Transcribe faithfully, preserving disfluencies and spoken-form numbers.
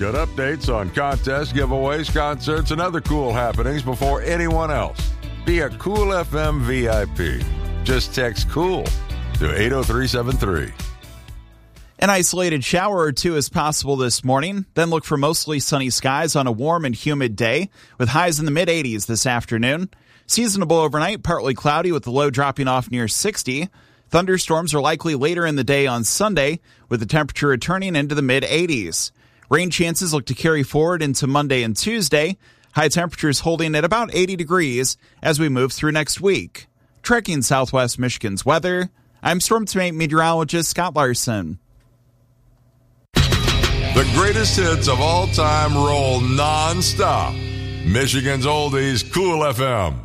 Get updates on contests, giveaways, concerts, and other cool happenings before anyone else. Be a Cool F M V I P. Just text COOL to eight oh three seven three. An isolated shower or two is possible this morning. Then look for mostly sunny skies on a warm and humid day with highs in the mid eighties this afternoon. Seasonable overnight, partly cloudy with the low dropping off near sixty. Thunderstorms are likely later in the day on Sunday with the temperature returning into the mid eighties. Rain chances look to carry forward into Monday and Tuesday. High temperatures holding at about eighty degrees as we move through next week. Tracking Southwest Michigan's weather, I'm Storm Team meteorologist Scott Larson. The greatest hits of all time roll non-stop. Michigan's Oldies, Cool F M.